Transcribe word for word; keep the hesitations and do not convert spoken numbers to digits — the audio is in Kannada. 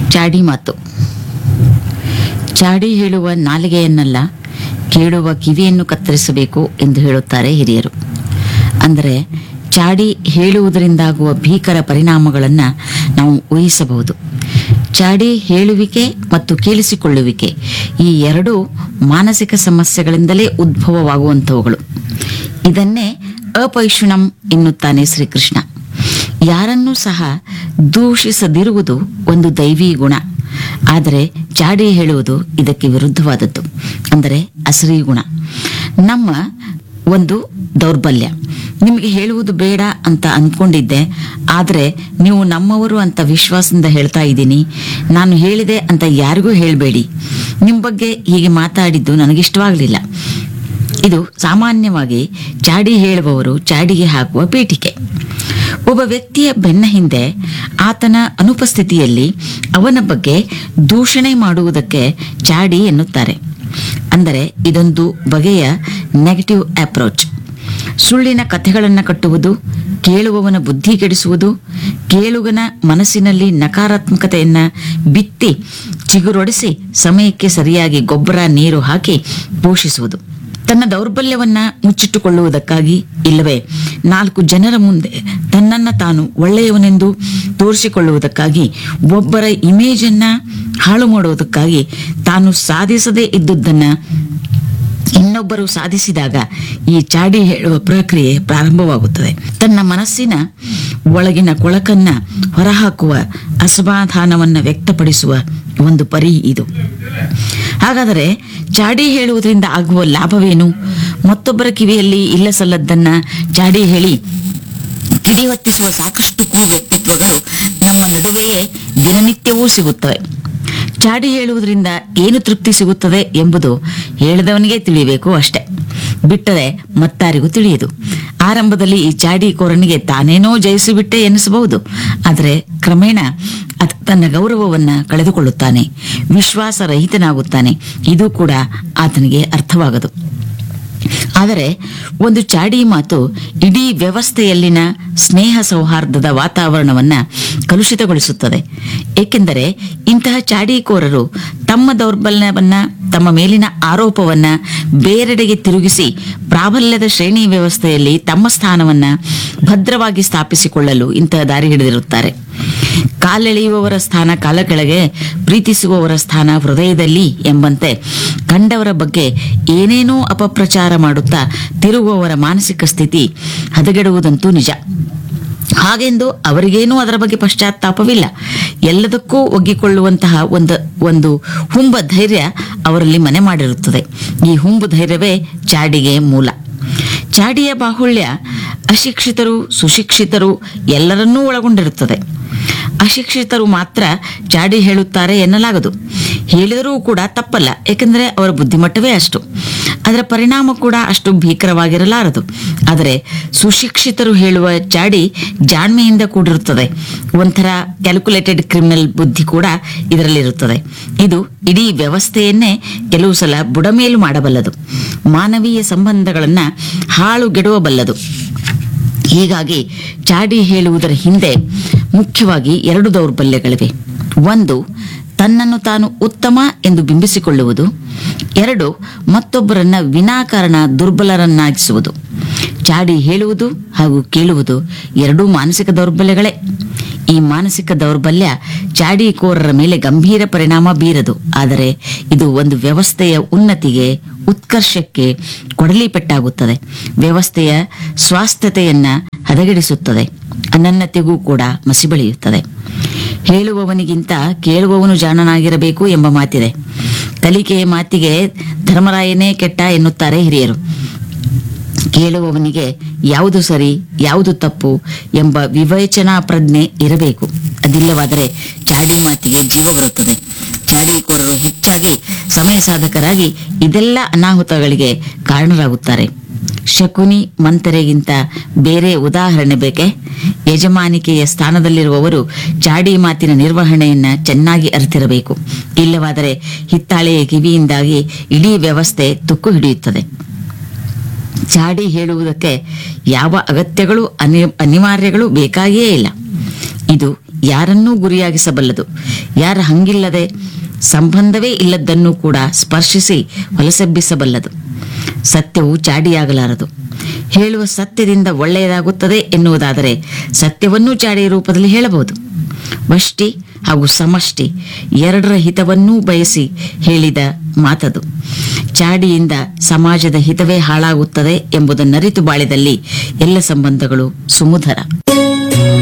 ಚಾಡಿ ಮಾತು. ಚಾಡಿ ಹೇಳುವ ನಾಲಿಗೆಯನ್ನಲ್ಲ, ಕೇಳುವ ಕಿವಿಯನ್ನು ಕತ್ತರಿಸಬೇಕು ಎಂದು ಹೇಳುತ್ತಾರೆ ಹಿರಿಯರು. ಅಂದರೆ ಚಾಡಿ ಹೇಳುವುದರಿಂದಾಗುವ ಭೀಕರ ಪರಿಣಾಮಗಳನ್ನು ನಾವು ಊಹಿಸಬಹುದು. ಚಾಡಿ ಹೇಳುವಿಕೆ ಮತ್ತು ಕೇಳಿಸಿಕೊಳ್ಳುವಿಕೆ ಈ ಎರಡೂ ಮಾನಸಿಕ ಸಮಸ್ಯೆಗಳಿಂದಲೇ ಉದ್ಭವವಾಗುವಂಥವುಗಳು. ಇದನ್ನೇ ಅಪೈಶುನಂ ಎನ್ನುತ್ತಾನೆ ಶ್ರೀಕೃಷ್ಣ. ಯಾರನ್ನೂ ಸಹ ದೂಷಿಸದಿರುವುದು ಒಂದು ದೈವೀ ಗುಣ. ಆದರೆ ಚಾಡಿ ಹೇಳುವುದು ಇದಕ್ಕೆ ವಿರುದ್ಧವಾದದ್ದು, ಅಂದರೆ ಅಸರಿ ಗುಣ, ನಮ್ಮ ಒಂದು ದೌರ್ಬಲ್ಯ. ನಿಮಗೆ ಹೇಳುವುದು ಬೇಡ ಅಂತ ಅಂದ್ಕೊಂಡಿದ್ದೆ, ಆದರೆ ನೀವು ನಮ್ಮವರು ಅಂತ ವಿಶ್ವಾಸದಿಂದ ಹೇಳ್ತಾ ಇದ್ದೀನಿ. ನಾನು ಹೇಳಿದೆ ಅಂತ ಯಾರಿಗೂ ಹೇಳಬೇಡಿ. ನಿಮ್ಮ ಬಗ್ಗೆ ಹೀಗೆ ಮಾತಾಡಿದ್ದು ನನಗಿಷ್ಟವಾಗಲಿಲ್ಲ. ಇದು ಸಾಮಾನ್ಯವಾಗಿ ಚಾಡಿ ಹೇಳುವವರು ಚಾಡಿಗೆ ಹಾಕುವ ಪೀಠಿಕೆ. ಒಬ್ಬ ವ್ಯಕ್ತಿಯ ಬೆನ್ನ ಹಿಂದೆ ಆತನ ಅನುಪಸ್ಥಿತಿಯಲ್ಲಿ ಅವನ ಬಗ್ಗೆ ದೂಷಣೆ ಮಾಡುವುದಕ್ಕೆ ಚಾಡಿ ಎನ್ನುತ್ತಾರೆ. ಅಂದರೆ ಇದೊಂದು ಬಗೆಯ ನೆಗೆಟಿವ್ ಅಪ್ರೋಚ್. ಸುಳ್ಳಿನ ಕಥೆಗಳನ್ನು ಕಟ್ಟುವುದು, ಕೇಳುವವನ ಬುದ್ಧಿ ಕೆಡಿಸುವುದು, ಕೇಳುಗನ ಮನಸ್ಸಿನಲ್ಲಿ ನಕಾರಾತ್ಮಕತೆಯನ್ನ ಬಿತ್ತಿ ಚಿಗುರೊಡಿಸಿ ಸಮಯಕ್ಕೆ ಸರಿಯಾಗಿ ಗೊಬ್ಬರ ನೀರು ಹಾಕಿ ಪೋಷಿಸುವುದು. ತನ್ನ ದೌರ್ಬಲ್ಯವನ್ನ ಮುಚ್ಚಿಟ್ಟುಕೊಳ್ಳುವುದಕ್ಕಾಗಿ, ಇಲ್ಲವೇ ನಾಲ್ಕು ಜನರ ಮುಂದೆ ತನ್ನನ್ನು ತಾನು ಒಳ್ಳೆಯವನೆಂದು ತೋರಿಸಿಕೊಳ್ಳುವುದಕ್ಕಾಗಿ, ಒಬ್ಬರ ಇಮೇಜನ್ನ ಹಾಳು ಮಾಡುವುದಕ್ಕಾಗಿ ತಾನು ಸಾಧಿಸದೇ ಇದ್ದುದನ್ನ ಇನ್ನೊಬ್ಬರು ಸಾಧಿಸಿದಾಗ ಈ ಚಾಡಿ ಹೇಳುವ ಪ್ರಕ್ರಿಯೆ ಪ್ರಾರಂಭವಾಗುತ್ತದೆ. ತನ್ನ ಮನಸ್ಸಿನ ಒಳಗಿನ ಕೊಳಕನ್ನ ಹೊರಹಾಕುವ, ಅಸಮಾಧಾನವನ್ನ ವ್ಯಕ್ತಪಡಿಸುವ ಒಂದು ಪರಿ ಇದು. ಹಾಗಾದರೆ ಚಾಡಿ ಹೇಳುವುದರಿಂದ ಆಗುವ ಲಾಭವೇನು? ಮತ್ತೊಬ್ಬರ ಕಿವಿಯಲ್ಲಿ ಇಲ್ಲ ಸಲ್ಲದ್ದನ್ನ ಚಾಡಿ ಹೇಳಿ ಕಿಡಿ ಹೊತ್ತಿಸುವ ಸಾಕಷ್ಟು ಕೂ ವ್ಯಕ್ತಿತ್ವಗಳು ನಮ್ಮ ನಡುವೆಯೇ ದಿನನಿತ್ಯವೂ ಸಿಗುತ್ತವೆ. ಚಾಡಿ ಹೇಳುವುದರಿಂದ ಏನು ತೃಪ್ತಿ ಸಿಗುತ್ತದೆ ಎಂಬುದು ಹೇಳಿದವನಿಗೆ ತಿಳಿಯಬೇಕು ಅಷ್ಟೆ, ಬಿಟ್ಟರೆ ಮತ್ತಾರಿಗೂ ತಿಳಿಯದು. ಆರಂಭದಲ್ಲಿ ಈ ಚಾಡಿ ಕೋರನಿಗೆ ತಾನೇನೋ ಜಯಿಸಿಬಿಟ್ಟೆ ಎನಿಸಬಹುದು. ಆದರೆ ಕ್ರಮೇಣ ಅತ ತನ್ನ ಗೌರವವನ್ನ ಕಳೆದುಕೊಳ್ಳುತ್ತಾನೆ, ವಿಶ್ವಾಸರಹಿತನಾಗುತ್ತಾನೆ. ಇದು ಕೂಡ ಆತನಿಗೆ ಅರ್ಥವಾಗದು. ಆದರೆ ಒಂದು ಚಾಡಿ ಮಾತು ಇಡೀ ವ್ಯವಸ್ಥೆಯಲ್ಲಿನ ಸ್ನೇಹ ಸೌಹಾರ್ದದ ವಾತಾವರಣವನ್ನ ಕಲುಷಿತಗೊಳಿಸುತ್ತದೆ. ಏಕೆಂದರೆ ಇಂತಹ ಚಾಡಿಕೋರರು ತಮ್ಮ ದೌರ್ಬಲ್ಯವನ್ನ, ತಮ್ಮ ಮೇಲಿನ ಆರೋಪವನ್ನ ಬೇರೆಡೆಗೆ ತಿರುಗಿಸಿ ಪ್ರಾಬಲ್ಯದ ಶ್ರೇಣಿ ವ್ಯವಸ್ಥೆಯಲ್ಲಿ ತಮ್ಮ ಸ್ಥಾನವನ್ನ ಭದ್ರವಾಗಿ ಸ್ಥಾಪಿಸಿಕೊಳ್ಳಲು ಇಂತಹ ದಾರಿ ಹಿಡಿದಿರುತ್ತಾರೆ. ಕಾಲೆಳೆಯುವವರ ಸ್ಥಾನ ಕಾಲ ಕೆಳಗೆ, ಪ್ರೀತಿಸುವವರ ಸ್ಥಾನ ಹೃದಯದಲ್ಲಿ ಎಂಬಂತೆ ಕಂಡವರ ಬಗ್ಗೆ ಏನೇನೋ ಅಪಪ್ರಚಾರ ಮಾಡುತ್ತಾ ತಿರುಗುವವರ ಮಾನಸಿಕ ಸ್ಥಿತಿ ಹದಗೆಡುವುದಂತೂ ನಿಜ. ಹಾಗೆಂದು ಅವರಿಗೇನೂ ಅದರ ಬಗ್ಗೆ ಪಶ್ಚಾತ್ತಾಪವಿಲ್ಲ. ಎಲ್ಲದಕ್ಕೂ ಒಗ್ಗಿಕೊಳ್ಳುವಂತಹ ಒಂದು ಒಂದು ಹುಂಬ ಧೈರ್ಯ ಅವರಲ್ಲಿ ಮನೆ ಮಾಡಿರುತ್ತದೆ. ಈ ಹುಂಬು ಧೈರ್ಯವೇ ಚಾಡಿಗೆ ಮೂಲ. ಚಾಡಿಯ ಬಾಹುಳ್ಯ ಅಶಿಕ್ಷಿತರು, ಸುಶಿಕ್ಷಿತರು ಎಲ್ಲರನ್ನೂ ಒಳಗೊಂಡಿರುತ್ತದೆ. ಅಶಿಕ್ಷಿತರು ಮಾತ್ರ ಚಾಡಿ ಹೇಳುತ್ತಾರೆ ಎನ್ನಲಾಗದು. ಹೇಳಿದರೂ ಕೂಡ ತಪ್ಪಲ್ಲ, ಏಕೆಂದರೆ ಅವರ ಬುದ್ಧಿಮಟ್ಟವೇ ಅಷ್ಟು. ಅದರ ಪರಿಣಾಮ ಕೂಡ ಅಷ್ಟು ಭೀಕರವಾಗಿರಲಾರದು. ಆದರೆ ಸುಶಿಕ್ಷಿತರು ಹೇಳುವ ಚಾಡಿ ಜಾಣ್ಮೆಯಿಂದ ಕೂಡಿರುತ್ತದೆ. ಒಂಥರ ಕ್ಯಾಲ್ಕುಲೇಟೆಡ್ ಕ್ರಿಮಿನಲ್ ಬುದ್ಧಿ ಕೂಡ ಇದರಲ್ಲಿರುತ್ತದೆ. ಇದು ಇಡೀ ವ್ಯವಸ್ಥೆಯನ್ನೇ ಕೆಲವು ಸಲ ಬುಡಮೇಲು ಮಾಡಬಲ್ಲದು, ಮಾನವೀಯ ಸಂಬಂಧಗಳನ್ನ ಹಾಳುಗೆಡುವಬಲ್ಲದು. ಹೀಗಾಗಿ ಚಾಡಿ ಹೇಳುವುದರ ಹಿಂದೆ ಮುಖ್ಯವಾಗಿ ಎರಡು ದೌರ್ಬಲ್ಯಗಳಿವೆ. ಒಂದು, ತನ್ನನ್ನು ತಾನು ಉತ್ತಮ ಎಂದು ಬಿಂಬಿಸಿಕೊಳ್ಳುವುದು. ಎರಡು, ಮತ್ತೊಬ್ಬರನ್ನ ವಿನಾಕಾರಣ ದುರ್ಬಲರನ್ನಾಗಿಸುವುದು. ಚಾಡಿ ಹೇಳುವುದು ಹಾಗೂ ಕೇಳುವುದು ಎರಡೂ ಮಾನಸಿಕ ದೌರ್ಬಲ್ಯಗಳೇ. ಈ ಮಾನಸಿಕ ದೌರ್ಬಲ್ಯ ಚಾಡಿಕೋರರ ಮೇಲೆ ಗಂಭೀರ ಪರಿಣಾಮ ಬೀರದು. ಆದರೆ ಇದು ಒಂದು ವ್ಯವಸ್ಥೆಯ ಉನ್ನತಿಗೆ, ಉತ್ಕರ್ಷಕ್ಕೆ ಕೊಡಲಿ ಪೆಟ್ಟಾಗುತ್ತದೆ. ವ್ಯವಸ್ಥೆಯ ಸ್ವಾಸ್ಥ್ಯತೆಯನ್ನ ಹದಗೆಡಿಸುತ್ತದೆ, ಅನನ್ಯತೆಗೂ ಕೂಡ ಮಸಿ ಬಳಿಯುತ್ತದೆ. ಹೇಳುವವನಿಗಿಂತ ಕೇಳುವವನು ಜಾಣನಾಗಿರಬೇಕು ಎಂಬ ಮಾತಿದೆ. ಕಲಿಕೆಯ ಮಾತಿಗೆ ಧರ್ಮರಾಯನೇ ಕೆಟ್ಟ ಎನ್ನುತ್ತಾರೆ ಹಿರಿಯರು. ಕೇಳುವವನಿಗೆ ಯಾವುದು ಸರಿ, ಯಾವುದು ತಪ್ಪು ಎಂಬ ವಿವೇಚನಾ ಪ್ರಜ್ಞೆ ಇರಬೇಕು. ಅದಿಲ್ಲವಾದರೆ ಚಾಡಿ ಮಾತಿಗೆ ಜೀವ ಬರುತ್ತದೆ. ಚಾಡಿಕೋರರು ಹೆಚ್ಚಾಗಿ ಸಮಯ ಸಾಧಕರಾಗಿ ಇದೆಲ್ಲ ಅನಾಹುತಗಳಿಗೆ ಕಾರಣರಾಗುತ್ತಾರೆ. ಶಕುನಿ ಮಂತರೆಗಿಂತ ಬೇರೆ ಉದಾಹರಣೆ ಬೇಕೆ? ಯಜಮಾನಿಕೆಯ ಸ್ಥಾನದಲ್ಲಿರುವವರು ಚಾಡಿ ಮಾತಿನ ನಿರ್ವಹಣೆಯನ್ನ ಚೆನ್ನಾಗಿ ಅರಿತಿರಬೇಕು. ಇಲ್ಲವಾದರೆ ಹಿತ್ತಾಳೆಯ ಕಿವಿಯಿಂದಾಗಿ ಇಡೀ ವ್ಯವಸ್ಥೆ ತುಕ್ಕು ಹಿಡಿಯುತ್ತದೆ. ಚಾಡಿ ಹೇಳುವುದಕ್ಕೆ ಯಾವ ಅಗತ್ಯಗಳು ಅನಿ ಅನಿವಾರ್ಯಗಳು ಬೇಕಾಗಿಯೇ ಇಲ್ಲ. ಇದು ಯಾರನ್ನೂ ಗುರಿಯಾಗಿಸಬಲ್ಲದು. ಯಾರ ಹಂಗಿಲ್ಲದೆ ಸಂಬಂಧವೇ ಇಲ್ಲದ್ದನ್ನು ಕೂಡ ಸ್ಪರ್ಶಿಸಿ ಹೊಲಸೆಬ್ಬಿಸಬಲ್ಲದು. ಸತ್ಯವು ಚಾಡಿಯಾಗಲಾರದು. ಹೇಳುವ ಸತ್ಯದಿಂದ ಒಳ್ಳೆಯದಾಗುತ್ತದೆ ಎನ್ನುವುದಾದರೆ ಸತ್ಯವನ್ನೂ ಚಾಡಿ ರೂಪದಲ್ಲಿ ಹೇಳಬಹುದು. ವಷ್ಟಿ ಹಾಗೂ ಸಮಷ್ಟಿ ಎರಡರ ಹಿತವನ್ನೂ ಬಯಸಿ ಹೇಳಿದ ಮಾತದು. ಚಾಡಿಯಿಂದ ಸಮಾಜದ ಹಿತವೇ ಹಾಳಾಗುತ್ತದೆ ಎಂಬುದನ್ನರಿತು ಬಾಳಿದಲ್ಲಿ ಎಲ್ಲ ಸಂಬಂಧಗಳು ಸುಮಧುರ.